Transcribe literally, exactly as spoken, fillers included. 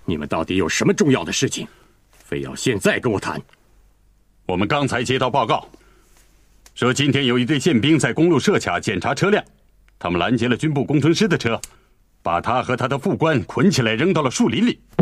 你们到底有什么重要的事情，非要现在跟我谈？ 我们刚才接到报告，说今天有一队宪兵在公路设卡检查车辆，他们拦截了军部工程师的车，把他和他的副官捆起来扔到了树林里。